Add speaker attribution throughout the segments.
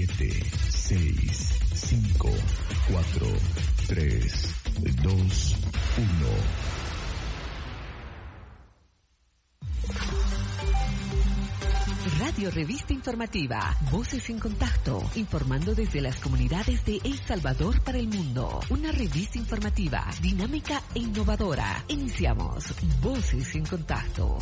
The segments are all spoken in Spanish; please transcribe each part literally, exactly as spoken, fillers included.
Speaker 1: siete, seis, cinco, cuatro, tres, dos, uno.
Speaker 2: Radio Revista Informativa, Voces en Contacto, informando desde las comunidades de El Salvador para el mundo. Una revista informativa, dinámica e innovadora. Iniciamos Voces en Contacto.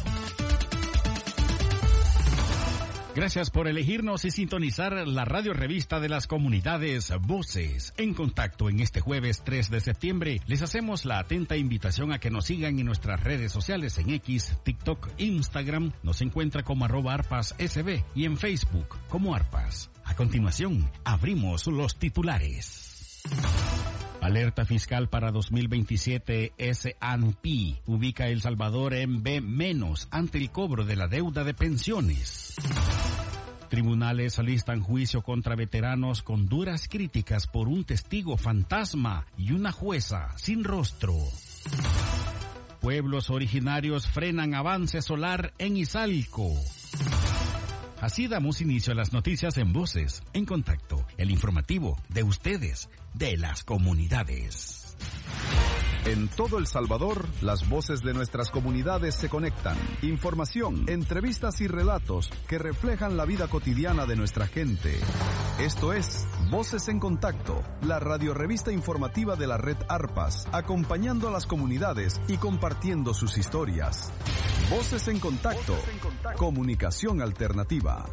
Speaker 3: Gracias por elegirnos y sintonizar la radio revista de las comunidades Voces en Contacto. En este jueves tres de septiembre les hacemos la atenta invitación a que nos sigan en nuestras redes sociales en X, TikTok, Instagram. Nos encuentra como arroba arpas S B y en Facebook como Arpas. A continuación, abrimos los titulares. Alerta fiscal para dos mil veintisiete. S and P ubica El Salvador en B menos ante el cobro de la deuda de pensiones. Tribunales alistan juicio contra veteranos con duras críticas por un testigo fantasma y una jueza sin rostro. Pueblos originarios frenan avance solar en Izalco. Así damos inicio a las noticias en Voces en Contacto, el informativo de ustedes, de las comunidades.
Speaker 4: En todo El Salvador, las voces de nuestras comunidades se conectan. Información, entrevistas y relatos que reflejan la vida cotidiana de nuestra gente. Esto es Voces en Contacto, la radiorrevista informativa de la red Arpas, acompañando a las comunidades y compartiendo sus historias. Voces en Contacto, Voces en Contacto. Comunicación alternativa.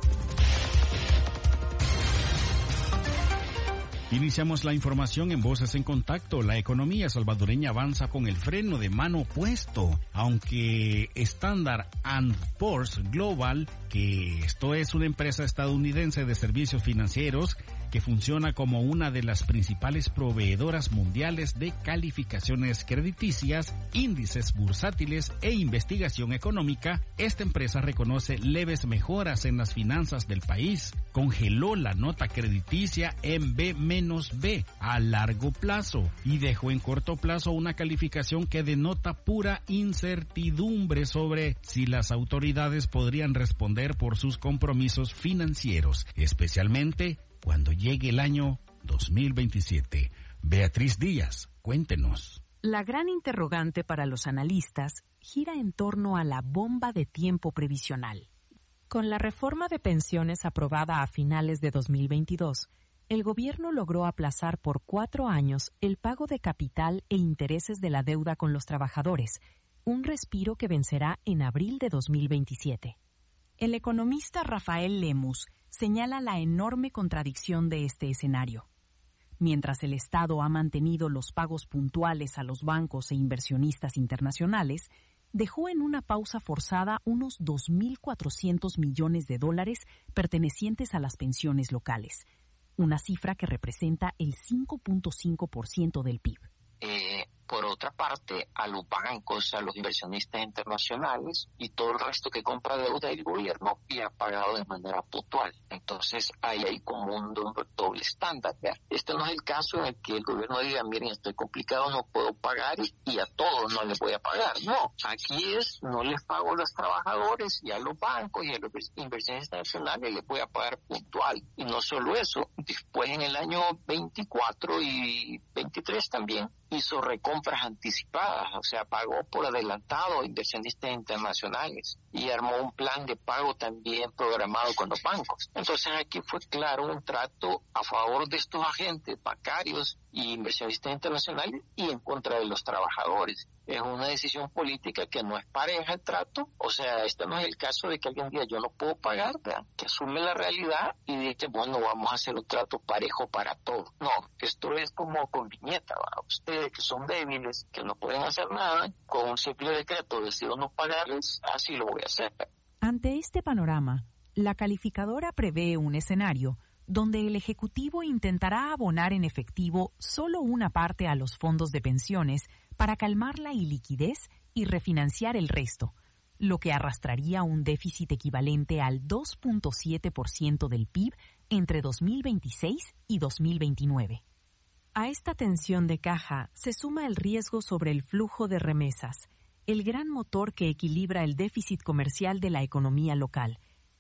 Speaker 3: Iniciamos la información en Voces en Contacto. La economía salvadoreña avanza con el freno de mano puesto, aunque Standard and Poor's Global, que esto es una empresa estadounidense de servicios financieros que funciona como una de las principales proveedoras mundiales de calificaciones crediticias, índices bursátiles e investigación económica, esta empresa reconoce leves mejoras en las finanzas del país. Congeló la nota crediticia en B menos B a largo plazo y dejó en corto plazo una calificación que denota pura incertidumbre sobre si las autoridades podrían responder por sus compromisos financieros, especialmente cuando llegue el año dos mil veintisiete. Beatriz Díaz, cuéntenos.
Speaker 5: La gran interrogante para los analistas gira en torno a la bomba de tiempo previsional. Con la reforma de pensiones aprobada a finales de dos mil veintidós, el gobierno logró aplazar por cuatro años el pago de capital e intereses de la deuda con los trabajadores, un respiro que vencerá en abril de dos mil veintisiete. El economista Rafael Lemus señala la enorme contradicción de este escenario. Mientras el Estado ha mantenido los pagos puntuales a los bancos e inversionistas internacionales, dejó en una pausa forzada unos dos mil cuatrocientos millones de dólares pertenecientes a las pensiones locales, una cifra que representa el cinco punto cinco por ciento del P I B.
Speaker 6: Eh, por otra parte, a los bancos, a los inversionistas internacionales y todo el resto que compra deuda del gobierno y ha pagado de manera puntual. Entonces, ahí hay como un doble estándar. ¿Verdad? Este no es el caso en el que el gobierno diga, miren, estoy complicado, no puedo pagar y, y a todos no les voy a pagar. No, aquí es, no les pago a los trabajadores y a los bancos y a los inversionistas internacionales les voy a pagar puntual. Y no solo eso, después en el año veinticuatro y veintitrés también hizo recompras anticipadas, o sea, pagó por adelantado a inversionistas internacionales y armó un plan de pago también programado con los bancos. Entonces aquí fue claro un trato a favor de estos agentes bancarios y inversionistas internacionales y en contra de los trabajadores. Es una decisión política que no es pareja el trato, o sea, este no es el caso de que alguien diga yo no puedo pagar, ¿verdad? Que asume la realidad y dice, bueno, vamos a hacer un trato parejo para todos. No, esto es como con viñeta, ¿verdad? Ustedes que son débiles, que no pueden hacer nada, con un simple decreto decido no pagarles, así lo voy a hacer.
Speaker 5: Ante este panorama, la calificadora prevé un escenario donde el Ejecutivo intentará abonar en efectivo solo una parte a los fondos de pensiones para calmar la iliquidez y refinanciar el resto, lo que arrastraría un déficit equivalente al dos punto siete por ciento del P I B entre dos mil veintiséis y dos mil veintinueve. A esta tensión de caja se suma el riesgo sobre el flujo de remesas, el gran motor que equilibra el déficit comercial de la economía local,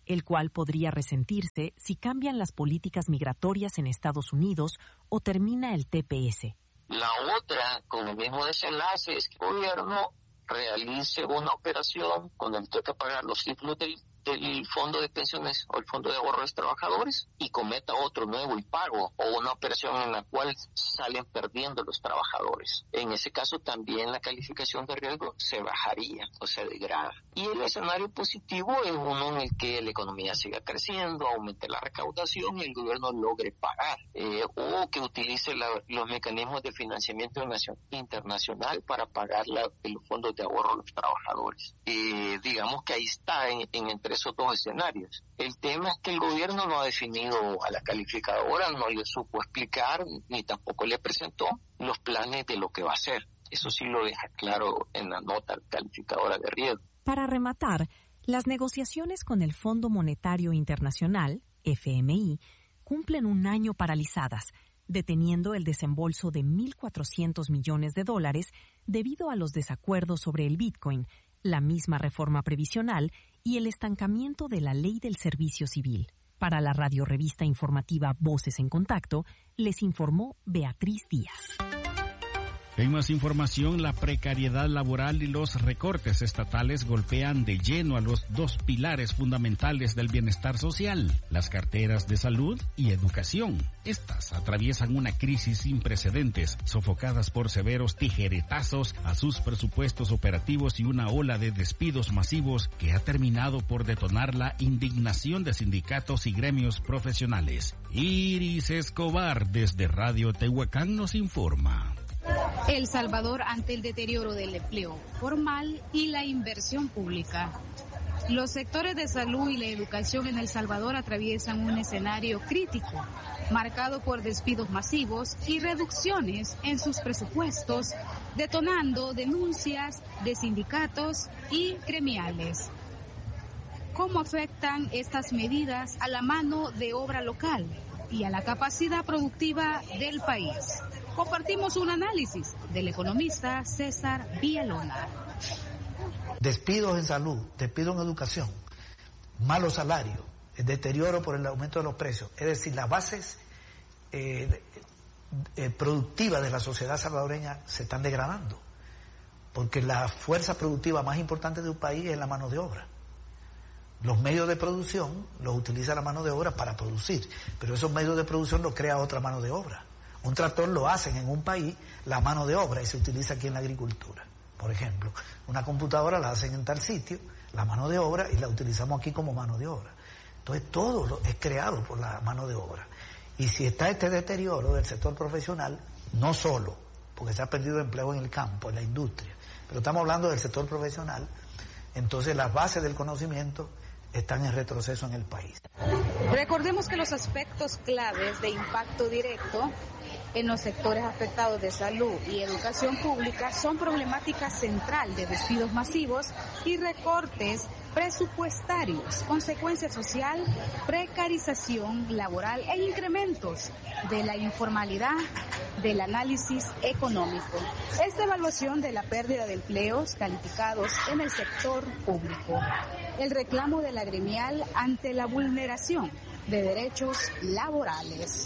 Speaker 5: el cual podría resentirse si cambian las políticas migratorias en Estados Unidos o termina el T P S.
Speaker 6: La otra, con el mismo desenlace, es que el gobierno realice una operación con el que toca pagar los títulos del, del fondo de pensiones o el fondo de ahorro de los trabajadores y cometa otro nuevo impago o una operación en la cual salen perdiendo los trabajadores. En ese caso también la calificación de riesgo se bajaría o se degrada. Y el escenario positivo es uno en el que la economía siga creciendo, aumente la recaudación y el gobierno logre pagar eh, o que utilice la, los mecanismos de financiamiento internacional para pagar la, los fondos de ahorro a los trabajadores. Eh, digamos que ahí está en, en entre esos dos escenarios. El tema es que el gobierno no ha definido a la calificadora, no le supo explicar ni tampoco le presentó los planes de lo que va a hacer. Eso sí lo deja claro en la nota calificadora de riesgo.
Speaker 5: Para rematar, las negociaciones con el Fondo Monetario Internacional, F M I, cumplen un año paralizadas, deteniendo el desembolso de mil cuatrocientos millones de dólares debido a los desacuerdos sobre el Bitcoin, la misma reforma previsional y el estancamiento de la Ley del Servicio Civil. Para la radiorevista informativa Voces en Contacto, les informó Beatriz Díaz.
Speaker 3: En más información, la precariedad laboral y los recortes estatales golpean de lleno a los dos pilares fundamentales del bienestar social, las carteras de salud y educación. Estas atraviesan una crisis sin precedentes, sofocadas por severos tijeretazos a sus presupuestos operativos y una ola de despidos masivos que ha terminado por detonar la indignación de sindicatos y gremios profesionales. Iris Escobar, desde Radio Tehuacán, nos informa.
Speaker 7: El Salvador ante el deterioro del empleo formal y la inversión pública. Los sectores de salud y la educación en El Salvador atraviesan un escenario crítico, marcado por despidos masivos y reducciones en sus presupuestos, detonando denuncias de sindicatos y gremiales. ¿Cómo afectan estas medidas a la mano de obra local y a la capacidad productiva del país? Compartimos un análisis del economista César Villalona.
Speaker 8: Despidos en salud, despidos en educación, malos salarios, el deterioro por el aumento de los precios. Es decir, las bases eh, eh, productivas de la sociedad salvadoreña se están degradando, porque la fuerza productiva más importante de un país es la mano de obra. Los medios de producción los utiliza la mano de obra para producir, pero esos medios de producción los crea otra mano de obra. Un tractor lo hacen en un país la mano de obra y se utiliza aquí en la agricultura. Por ejemplo, una computadora la hacen en tal sitio, la mano de obra, y la utilizamos aquí como mano de obra. Entonces todo lo es creado por la mano de obra. Y si está este deterioro del sector profesional, no solo porque se ha perdido empleo en el campo, en la industria, pero estamos hablando del sector profesional, entonces las bases del conocimiento están en retroceso en el país.
Speaker 7: Recordemos que los aspectos claves de impacto directo en los sectores afectados de salud y educación pública son problemática central de despidos masivos y recortes presupuestarios, consecuencia social, precarización laboral e incrementos de la informalidad del análisis económico. Esta evaluación de la pérdida de empleos calificados en el sector público. El reclamo de la gremial ante la vulneración de derechos laborales.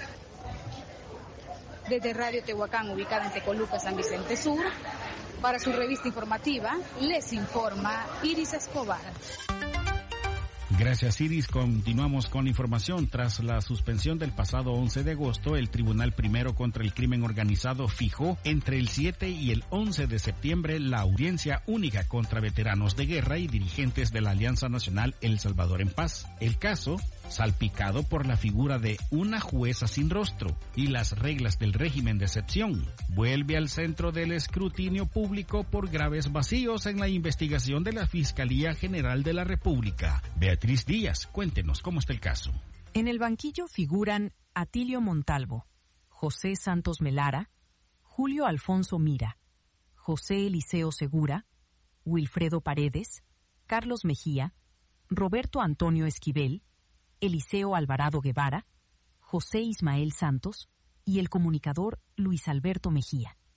Speaker 7: Desde Radio Tehuacán, ubicada en Tecoluca, San Vicente Sur, para su revista informativa, les informa Iris Escobar.
Speaker 3: Gracias, Iris. Continuamos con la información. Tras la suspensión del pasado once de agosto, el Tribunal Primero contra el Crimen Organizado fijó entre el siete y el once de septiembre la audiencia única contra veteranos de guerra y dirigentes de la Alianza Nacional El Salvador en Paz. El caso, salpicado por la figura de una jueza sin rostro y las reglas del régimen de excepción, vuelve al centro del escrutinio público por graves vacíos en la investigación de la Fiscalía General de la República. Beatriz Díaz, cuéntenos cómo está el caso.
Speaker 5: En el banquillo figuran Atilio Montalvo, José Santos Melara, Julio Alfonso Mira, José Eliseo Segura, Wilfredo Paredes, Carlos Mejía, Roberto Antonio Esquivel, Eliseo Alvarado Guevara, José Ismael Santos y el comunicador Luis Alberto Mejía.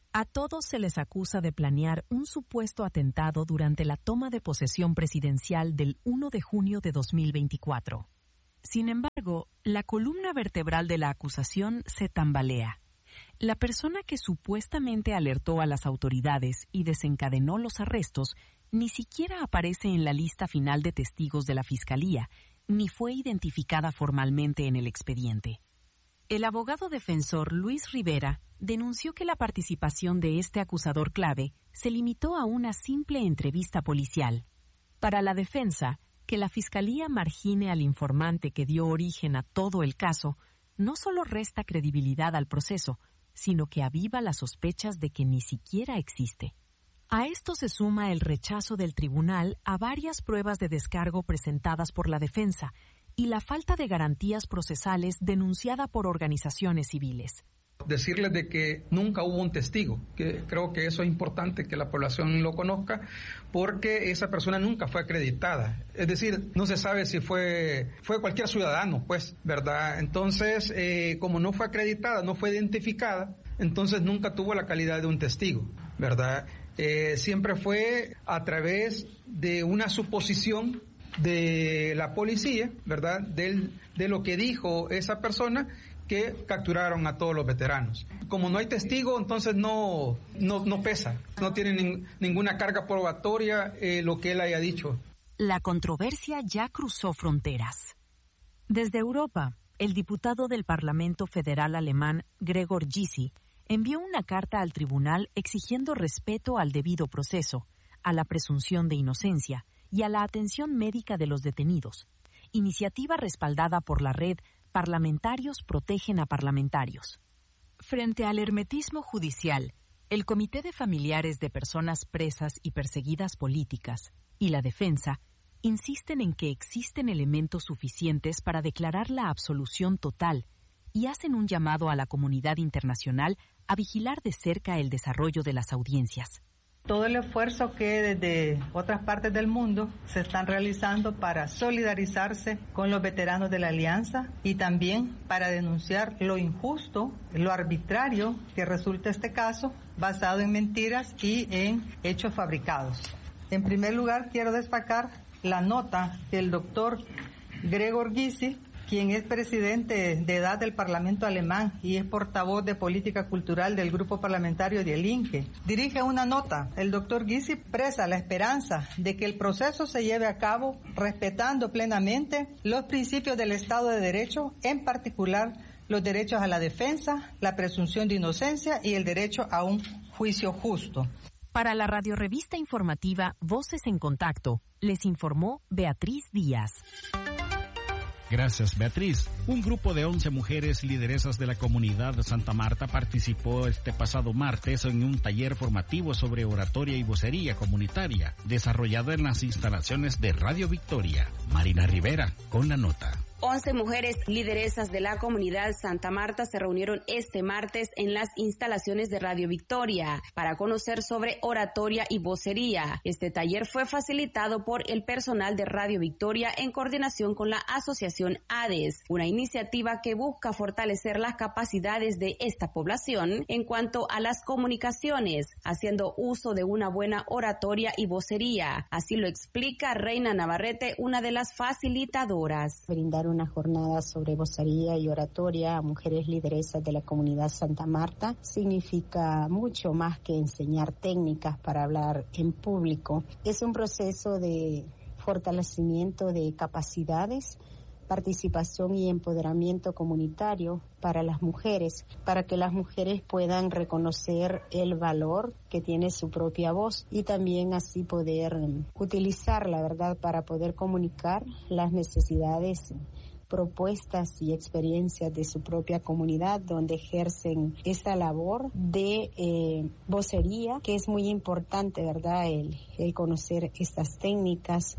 Speaker 5: A todos se les acusa de planear un supuesto atentado durante la toma de posesión presidencial del primero de junio de dos mil veinticuatro. Sin embargo, la columna vertebral de la acusación se tambalea. La persona que supuestamente alertó a las autoridades y desencadenó los arrestos ni siquiera aparece en la lista final de testigos de la Fiscalía, ni fue identificada formalmente en el expediente. El abogado defensor Luis Rivera denunció que la participación de este acusador clave se limitó a una simple entrevista policial. Para la defensa, que la Fiscalía margine al informante que dio origen a todo el caso no solo resta credibilidad al proceso, sino que aviva las sospechas de que ni siquiera existe. A esto se suma el rechazo del tribunal a varias pruebas de descargo presentadas por la defensa y la falta de garantías procesales denunciada por organizaciones civiles.
Speaker 9: Decirles de que nunca hubo un testigo, que creo que eso es importante que la población lo conozca, porque esa persona nunca fue acreditada. Es decir, no se sabe si fue fue cualquier ciudadano, pues, ¿verdad? Entonces, eh, como no fue acreditada, no fue identificada, entonces nunca tuvo la calidad de un testigo, ¿verdad? Eh, siempre fue a través de una suposición de la policía, ¿verdad? Del, de lo que dijo esa persona, que capturaron a todos los veteranos. Como no hay testigo, entonces no, no, no pesa, no tiene nin, ninguna carga probatoria eh, lo que él haya dicho.
Speaker 5: La controversia ya cruzó fronteras. Desde Europa, el diputado del Parlamento Federal alemán Gregor Gysi envió una carta al tribunal exigiendo respeto al debido proceso, a la presunción de inocencia y a la atención médica de los detenidos, iniciativa respaldada por la red Parlamentarios Protegen a Parlamentarios. Frente al hermetismo judicial, el Comité de Familiares de Personas Presas y Perseguidas Políticas y la defensa insisten en que existen elementos suficientes para declarar la absolución total y hacen un llamado a la comunidad internacional a vigilar de cerca el desarrollo de las audiencias.
Speaker 10: Todo el esfuerzo que desde otras partes del mundo se están realizando para solidarizarse con los veteranos de la Alianza y también para denunciar lo injusto, lo arbitrario que resulta este caso, basado en mentiras y en hechos fabricados. En primer lugar, quiero destacar la nota del doctor Gregor Gysi, quien es presidente de edad del Parlamento alemán y es portavoz de política cultural del grupo parlamentario Die Linke. Dirige una nota. El doctor Gysi expresa la esperanza de que el proceso se lleve a cabo respetando plenamente los principios del Estado de Derecho, en particular los derechos a la defensa, la presunción de inocencia y el derecho a un juicio justo.
Speaker 5: Para la radiorevista informativa Voces en Contacto, les informó Beatriz Díaz.
Speaker 3: Gracias, Beatriz. Un grupo de once mujeres lideresas de la comunidad de Santa Marta participó este pasado martes en un taller formativo sobre oratoria y vocería comunitaria, desarrollado en las instalaciones de Radio Victoria. Marina Rivera, con la nota.
Speaker 11: once mujeres lideresas de la comunidad Santa Marta se reunieron este martes en las instalaciones de Radio Victoria para conocer sobre oratoria y vocería. Este taller fue facilitado por el personal de Radio Victoria en coordinación con la Asociación ADES, una iniciativa que busca fortalecer las capacidades de esta población en cuanto a las comunicaciones, haciendo uso de una buena oratoria y vocería. Así lo explica Reina Navarrete, una de las facilitadoras.
Speaker 12: Brindar una jornada sobre vocería y oratoria a mujeres lideresas de la comunidad Santa Marta significa mucho más que enseñar técnicas para hablar en público. Es un proceso de fortalecimiento de capacidades, participación y empoderamiento comunitario para las mujeres, para que las mujeres puedan reconocer el valor que tiene su propia voz y también así poder utilizarla, ¿verdad?, para poder comunicar las necesidades, propuestas y experiencias de su propia comunidad, donde ejercen esta labor de eh, vocería, que es muy importante, ¿verdad?, el, el conocer estas técnicas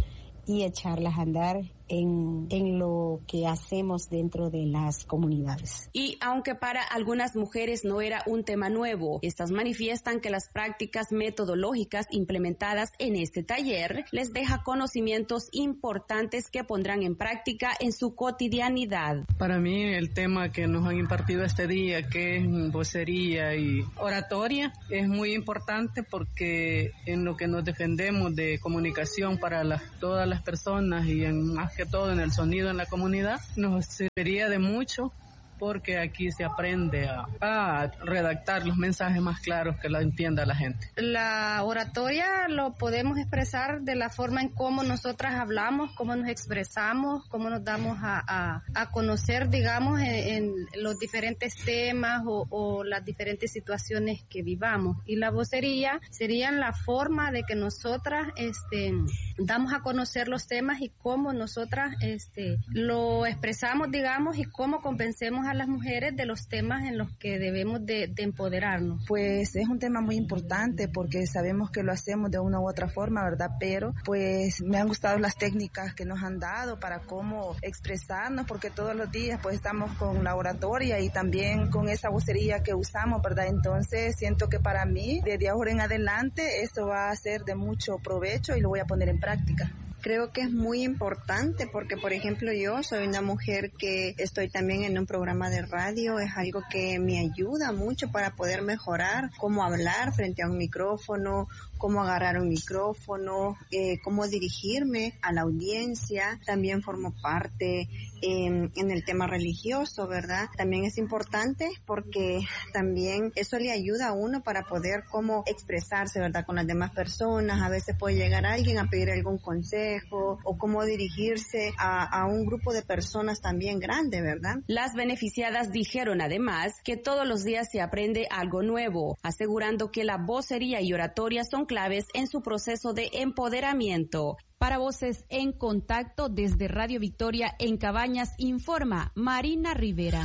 Speaker 12: y echarlas a andar en, en lo que hacemos dentro de las comunidades.
Speaker 11: Y aunque para algunas mujeres no era un tema nuevo, estas manifiestan que las prácticas metodológicas implementadas en este taller les deja conocimientos importantes que pondrán en práctica en su cotidianidad.
Speaker 13: Para mí el tema que nos han impartido este día, que es vocería y oratoria, es muy importante porque en lo que nos defendemos de comunicación para las, todas las personas y en más que todo en el sonido en la comunidad, nos serviría de mucho porque aquí se aprende a, a redactar los mensajes más claros que la entienda la gente.
Speaker 14: La oratoria lo podemos expresar de la forma en cómo nosotras hablamos, cómo nos expresamos, cómo nos damos a, a, a conocer, digamos, en, en los diferentes temas o, o las diferentes situaciones que vivamos. Y la vocería sería la forma de que nosotras este, damos a conocer los temas y cómo nosotras este, lo expresamos, digamos, y cómo convencemos a las mujeres de los temas en los que debemos de, de empoderarnos.
Speaker 15: Pues es un tema muy importante porque sabemos que lo hacemos de una u otra forma, ¿verdad? Pero pues me han gustado las técnicas que nos han dado para cómo expresarnos, porque todos los días pues estamos con la oratoria y también con esa vocería que usamos, ¿verdad? Entonces siento que para mí, desde ahora en adelante, esto va a ser de mucho provecho y lo voy a poner en práctica.
Speaker 16: Creo que es muy importante porque, por ejemplo, yo soy una mujer que estoy también en un programa de radio, es algo que me ayuda mucho para poder mejorar cómo hablar frente a un micrófono, cómo agarrar un micrófono, eh, cómo dirigirme a la audiencia. También formo parte eh, en el tema religioso, ¿verdad? También es importante porque también eso le ayuda a uno para poder cómo expresarse, ¿verdad? Con las demás personas. A veces puede llegar alguien a pedir algún consejo o cómo dirigirse a, a un grupo de personas también grande, ¿verdad?
Speaker 11: Las beneficiadas dijeron además que todos los días se aprende algo nuevo, asegurando que la vocería y oratoria son claves en su proceso de empoderamiento. Para Voces en Contacto desde Radio Victoria en Cabañas, informa Marina Rivera.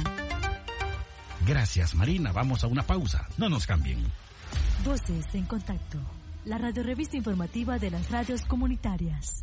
Speaker 3: Gracias, Marina. Vamos a una pausa. No nos cambien.
Speaker 17: Voces en Contacto, la radiorevista informativa de las radios comunitarias.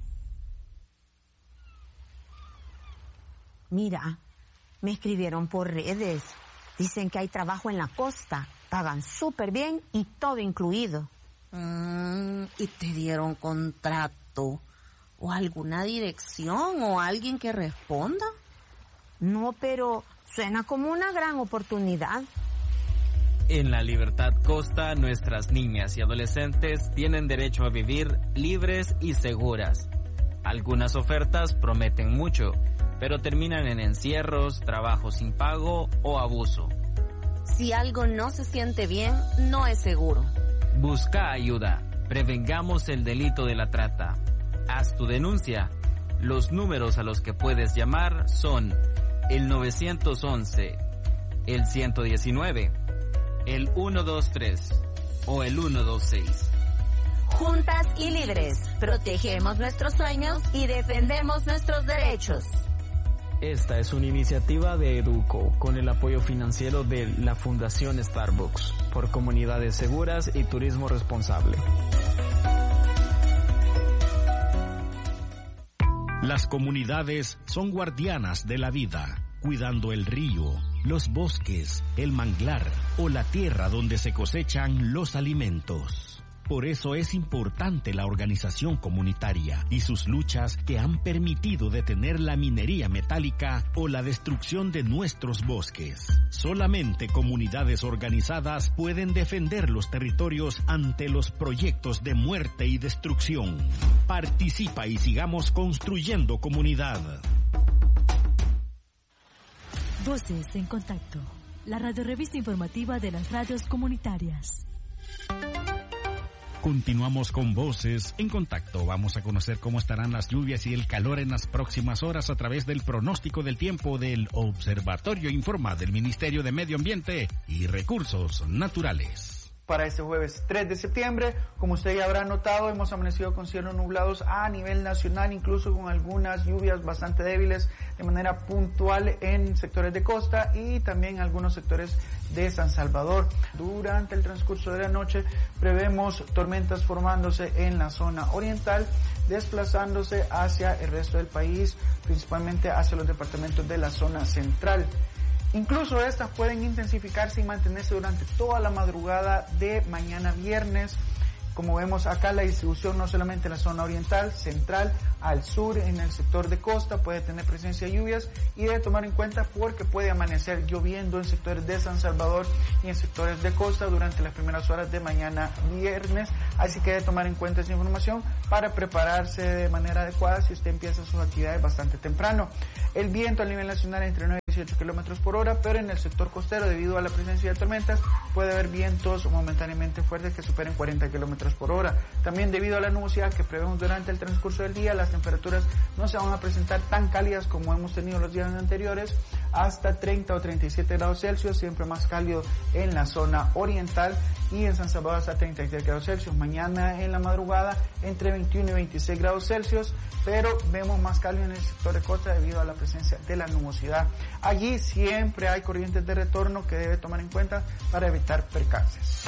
Speaker 18: Mira, me escribieron por redes. Dicen que hay trabajo en la costa. Pagan súper bien y todo incluido.
Speaker 19: Mm, ¿y te dieron contrato? ¿O alguna dirección o alguien que responda?
Speaker 18: No, pero suena como una gran oportunidad.
Speaker 20: En la Libertad Costa, nuestras niñas y adolescentes tienen derecho a vivir libres y seguras. Algunas ofertas prometen mucho, pero terminan en encierros, trabajo sin pago o abuso.
Speaker 19: Si algo no se siente bien, no es seguro.
Speaker 20: Busca ayuda. Prevengamos el delito de la trata. Haz tu denuncia. Los números a los que puedes llamar son el nueve once, el ciento diecinueve, el ciento veintitrés o el ciento veintiséis.
Speaker 19: Juntas y libres, protegemos nuestros sueños y defendemos nuestros derechos.
Speaker 21: Esta es una iniciativa de Educo con el apoyo financiero de la Fundación Starbucks por comunidades seguras y turismo responsable.
Speaker 3: Las comunidades son guardianas de la vida, cuidando el río, los bosques, el manglar o la tierra donde se cosechan los alimentos. Por eso es importante la organización comunitaria y sus luchas que han permitido detener la minería metálica o la destrucción de nuestros bosques. Solamente comunidades organizadas pueden defender los territorios ante los proyectos de muerte y destrucción. Participa y sigamos construyendo comunidad.
Speaker 17: Voces en Contacto, la radiorevista informativa de las radios comunitarias.
Speaker 3: Continuamos con Voces en Contacto. Vamos a conocer cómo estarán las lluvias y el calor en las próximas horas a través del pronóstico del tiempo del Observatorio Informa del Ministerio de Medio Ambiente y Recursos Naturales.
Speaker 1: para este jueves tres de septiembre. Como usted ya habrá notado, hemos amanecido con cielos nublados a nivel nacional, incluso con algunas lluvias bastante débiles de manera puntual en sectores de costa y también en algunos sectores de San Salvador. Durante el transcurso de la noche prevemos tormentas formándose en la zona oriental, desplazándose hacia el resto del país, principalmente hacia los departamentos de la zona central. Incluso estas pueden intensificarse y mantenerse durante toda la madrugada de mañana viernes. Como vemos acá, la distribución no solamente en la zona oriental, central, al sur, en el sector de costa, puede tener presencia de lluvias y debe tomar en cuenta porque puede amanecer lloviendo en sectores de San Salvador y en sectores de costa durante las primeras horas de mañana viernes. Así que debe tomar en cuenta esa información para prepararse de manera adecuada si usted empieza sus actividades bastante temprano. El viento a nivel nacional entre nueve y dieciocho kilómetros por hora, pero en el sector costero, debido a la presencia de tormentas, puede haber vientos momentáneamente fuertes que superen cuarenta kilómetros por hora. También debido a la nubosidad que prevemos durante el transcurso del día, las temperaturas no se van a presentar tan cálidas como hemos tenido los días anteriores, hasta treinta o treinta y siete grados Celsius, siempre más cálido en la zona oriental, y en San Salvador hasta treinta y tres grados Celsius. Mañana en la madrugada entre veintiuno y veintiséis grados Celsius, pero vemos más cálido en el sector de costa debido a la presencia de la nubosidad. Allí siempre hay corrientes de retorno que debe tomar en cuenta para evitar percances.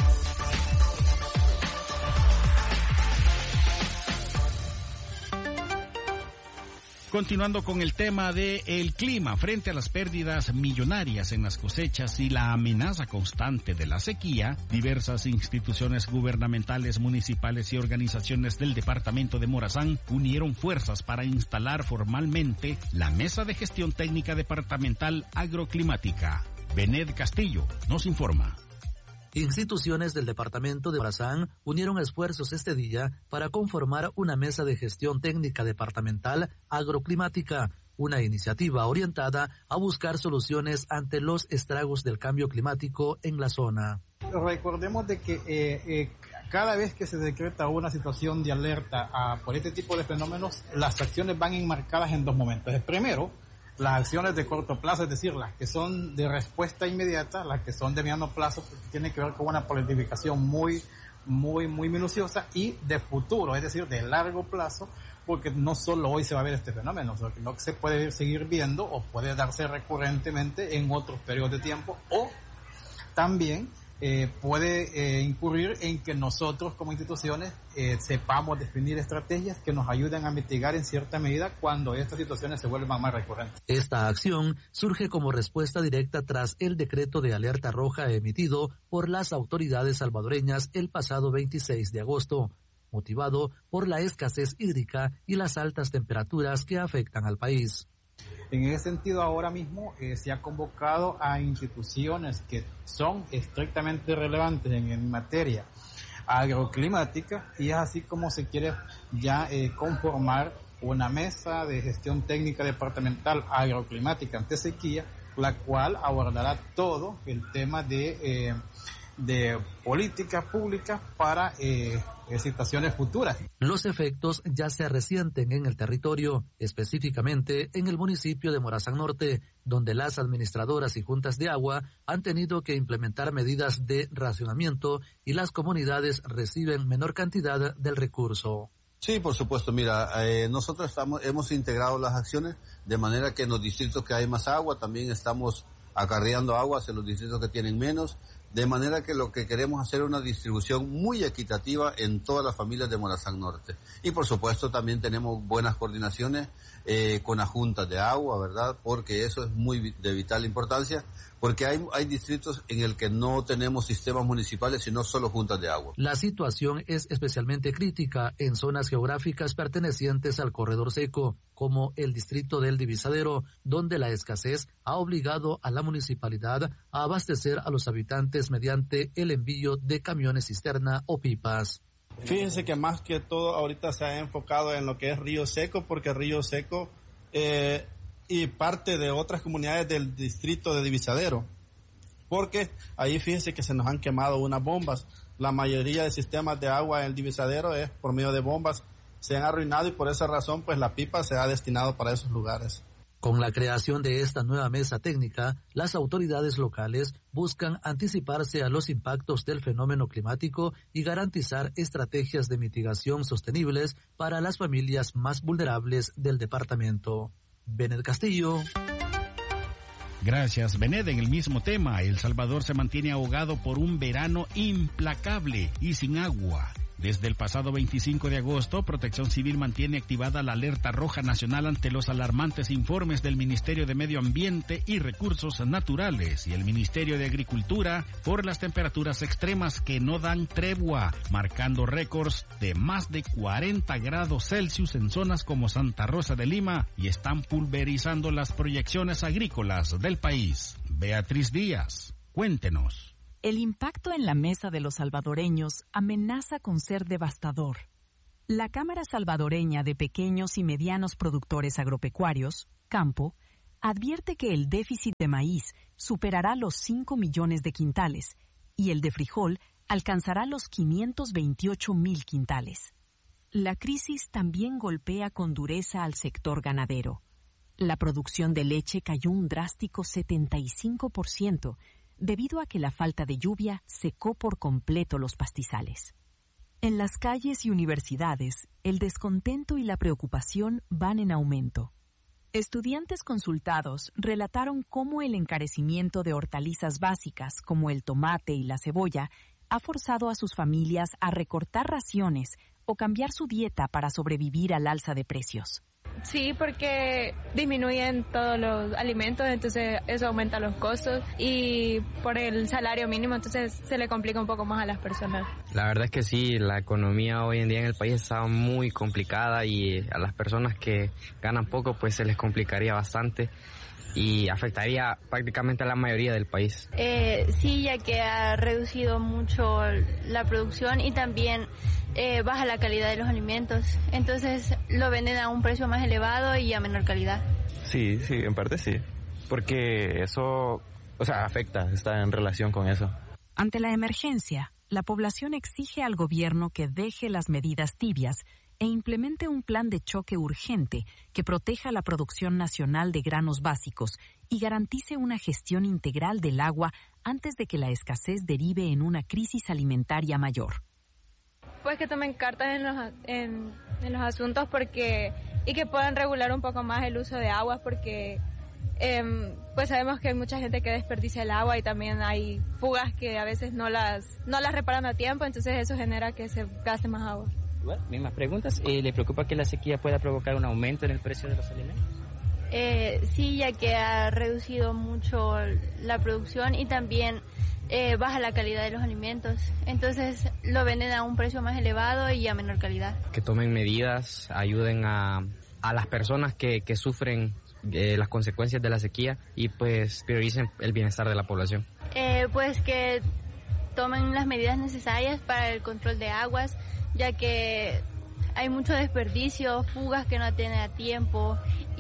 Speaker 3: Continuando con el tema del clima, frente a las pérdidas millonarias en las cosechas y la amenaza constante de la sequía, diversas instituciones gubernamentales, municipales y organizaciones del departamento de Morazán unieron fuerzas para instalar formalmente la Mesa de Gestión Técnica Departamental Agroclimática. Benet Castillo nos informa.
Speaker 22: Instituciones del departamento de Morazán unieron esfuerzos este día para conformar una mesa de gestión técnica departamental agroclimática, una iniciativa orientada a buscar soluciones ante los estragos del cambio climático en la zona.
Speaker 23: Recordemos de que eh, eh, cada vez que se decreta una situación de alerta a, por este tipo de fenómenos, las acciones van enmarcadas en dos momentos. El primero, las acciones de corto plazo, es decir, las que son de respuesta inmediata, las que son de mediano plazo, porque tienen que ver con una planificación muy, muy, muy minuciosa, y de futuro, es decir, de largo plazo, porque no solo hoy se va a ver este fenómeno, sino que se puede seguir viendo o puede darse recurrentemente en otros periodos de tiempo, o también eh, puede eh, incurrir en que nosotros como instituciones eh, sepamos definir estrategias que nos ayuden a mitigar en cierta medida cuando estas situaciones se vuelvan más recurrentes.
Speaker 22: Esta acción surge como respuesta directa tras el decreto de alerta roja emitido por las autoridades salvadoreñas el pasado veintiséis de agosto, motivado por la escasez hídrica y las altas temperaturas que afectan al país.
Speaker 23: En ese sentido, ahora mismo eh, se ha convocado a instituciones que son estrictamente relevantes en, en materia agroclimática, y es así como se quiere ya eh, conformar una mesa de gestión técnica departamental agroclimática ante sequía, la cual abordará todo el tema de, eh, de políticas públicas para eh, situaciones futuras.
Speaker 22: Los efectos ya se resienten en el territorio, específicamente en el municipio de Morazán Norte, donde las administradoras y juntas de agua han tenido que implementar medidas de racionamiento y las comunidades reciben menor cantidad del recurso.
Speaker 24: Sí, por supuesto. Mira, eh, nosotros estamos, hemos integrado las acciones de manera que en los distritos que hay más agua también estamos acarreando agua hacia los distritos que tienen menos, de manera que lo que queremos hacer es una distribución muy equitativa en todas las familias de Morazán Norte. Y por supuesto también tenemos buenas coordinaciones eh, con las juntas de agua, ¿verdad? Porque eso es muy de vital importancia, porque hay, hay distritos en el que no tenemos sistemas municipales, sino solo juntas de agua.
Speaker 22: La situación es especialmente crítica en zonas geográficas pertenecientes al corredor seco, como el distrito del Divisadero, donde la escasez ha obligado a la municipalidad a abastecer a los habitantes mediante el envío de camiones cisterna o pipas.
Speaker 25: Fíjense que más que todo ahorita se ha enfocado en lo que es Río Seco, porque Río Seco eh, y parte de otras comunidades del distrito de Divisadero, porque ahí fíjense que se nos han quemado unas bombas. La mayoría de sistemas de agua en el Divisadero es por medio de bombas, se han arruinado, y por esa razón pues la pipa se ha destinado para esos lugares.
Speaker 22: Con la creación de esta nueva mesa técnica, las autoridades locales buscan anticiparse a los impactos del fenómeno climático y garantizar estrategias de mitigación sostenibles para las familias más vulnerables del departamento. Benet Castillo.
Speaker 3: Gracias, Benet. En el mismo tema, El Salvador se mantiene ahogado por un verano implacable y sin agua. Desde el pasado veinticinco de agosto, Protección Civil mantiene activada la alerta roja nacional ante los alarmantes informes del Ministerio de Medio Ambiente y Recursos Naturales y el Ministerio de Agricultura por las temperaturas extremas que no dan tregua, marcando récords de más de cuarenta grados Celsius en zonas como Santa Rosa de Lima y están pulverizando las proyecciones agrícolas del país. Beatriz Díaz, cuéntenos.
Speaker 5: El impacto en la mesa de los salvadoreños amenaza con ser devastador. La Cámara Salvadoreña de Pequeños y Medianos Productores Agropecuarios, Campo, advierte que el déficit de maíz superará los cinco millones de quintales y el de frijol alcanzará los quinientos veintiocho mil quintales. La crisis también golpea con dureza al sector ganadero. La producción de leche cayó un drástico setenta y cinco por ciento, debido a que la falta de lluvia secó por completo los pastizales. En las calles y universidades, el descontento y la preocupación van en aumento. Estudiantes consultados relataron cómo el encarecimiento de hortalizas básicas como el tomate y la cebolla ha forzado a sus familias a recortar raciones o cambiar su dieta para sobrevivir al alza de precios.
Speaker 2: Sí, porque disminuyen todos los alimentos, entonces eso aumenta los costos y por el salario mínimo, entonces se le complica un poco más a las personas.
Speaker 4: La verdad es que sí, la economía hoy en día en el país está muy complicada y a las personas que ganan poco pues se les complicaría bastante y afectaría prácticamente a la mayoría del país.
Speaker 6: Eh, sí, ya que ha reducido mucho la producción y también eh, baja la calidad de los alimentos. Entonces lo venden a un precio más elevado y a menor calidad.
Speaker 7: Sí, sí, en parte sí. Porque eso, o sea, afecta, está en relación con eso.
Speaker 5: Ante la emergencia, la población exige al gobierno que deje las medidas tibias e implemente un plan de choque urgente que proteja la producción nacional de granos básicos y garantice una gestión integral del agua antes de que la escasez derive en una crisis alimentaria mayor.
Speaker 2: Pues que tomen cartas en los, en, en los asuntos porque y que puedan regular un poco más el uso de aguas porque eh, pues sabemos que hay mucha gente que desperdicia el agua y también hay fugas que a veces no las, no las reparan a tiempo, entonces eso genera que se gaste más agua.
Speaker 8: Bueno, mismas preguntas. Eh, ¿Le preocupa que la sequía pueda provocar un aumento en el precio de los alimentos?
Speaker 6: Eh, sí, ya que ha reducido mucho la producción y también eh, baja la calidad de los alimentos. Entonces lo venden a un precio más elevado y a menor calidad.
Speaker 4: Que tomen medidas, ayuden a, a las personas que, que sufren eh, las consecuencias de la sequía y pues prioricen el bienestar de la población.
Speaker 6: Eh, pues que tomen las medidas necesarias para el control de aguas, ya que hay mucho desperdicio, fugas que no atienden a tiempo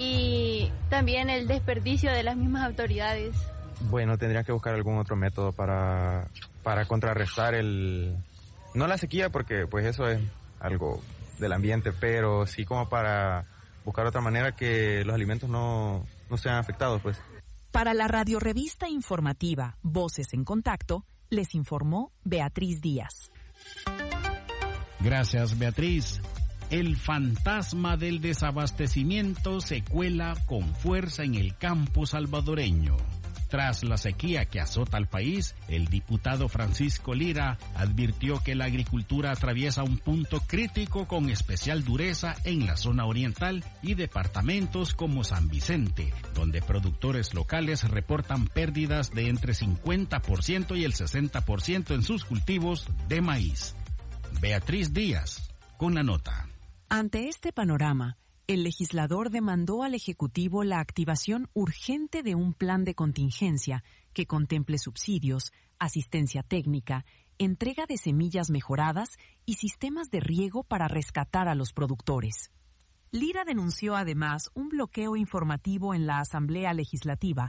Speaker 6: y también el desperdicio de las mismas autoridades.
Speaker 7: Bueno, tendría que buscar algún otro método para, para contrarrestar el... no la sequía, porque pues eso es algo del ambiente, pero sí como para buscar otra manera que los alimentos no, no sean afectados, pues.
Speaker 5: Para la radiorevista informativa Voces en Contacto, les informó Beatriz Díaz.
Speaker 3: Gracias, Beatriz. El fantasma del desabastecimiento se cuela con fuerza en el campo salvadoreño. Tras la sequía que azota al país, el diputado Francisco Lira advirtió que la agricultura atraviesa un punto crítico con especial dureza en la zona oriental y departamentos como San Vicente, donde productores locales reportan pérdidas de entre cincuenta por ciento y el sesenta por ciento en sus cultivos de maíz. Beatriz Díaz, con la nota.
Speaker 5: Ante este panorama, el legislador demandó al Ejecutivo la activación urgente de un plan de contingencia que contemple subsidios, asistencia técnica, entrega de semillas mejoradas y sistemas de riego para rescatar a los productores. Lira denunció además un bloqueo informativo en la Asamblea Legislativa,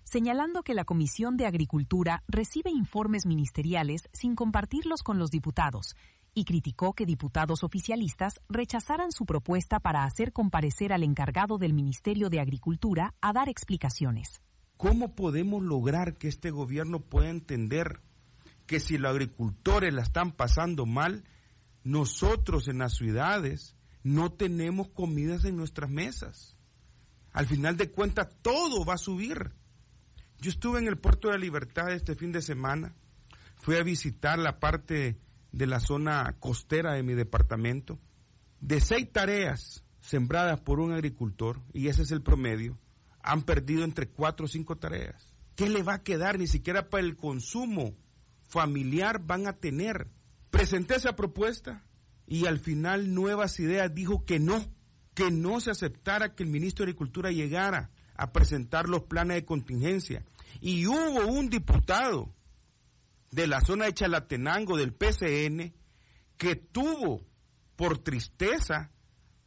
Speaker 5: señalando que la Comisión de Agricultura recibe informes ministeriales sin compartirlos con los diputados y criticó que diputados oficialistas rechazaran su propuesta para hacer comparecer al encargado del Ministerio de Agricultura a dar explicaciones.
Speaker 9: ¿Cómo podemos lograr que este gobierno pueda entender que si los agricultores la están pasando mal, nosotros en las ciudades no tenemos comidas en nuestras mesas? Al final de cuentas, todo va a subir. Yo estuve en el Puerto de la Libertad este fin de semana, fui a visitar la parte de la zona costera de mi departamento. De seis tareas sembradas por un agricultor, y ese es el promedio, han perdido entre cuatro o cinco tareas. ¿Qué le va a quedar? Ni siquiera para el consumo familiar van a tener. Presenté esa propuesta y al final Nuevas Ideas dijo que no, que no se aceptara que el ministro de Agricultura llegara a presentar los planes de contingencia. Y hubo un diputado de la zona de Chalatenango del P C N que tuvo, por tristeza,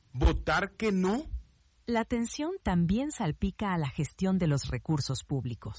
Speaker 9: votar que no.
Speaker 5: La tensión también salpica a la gestión de los recursos públicos.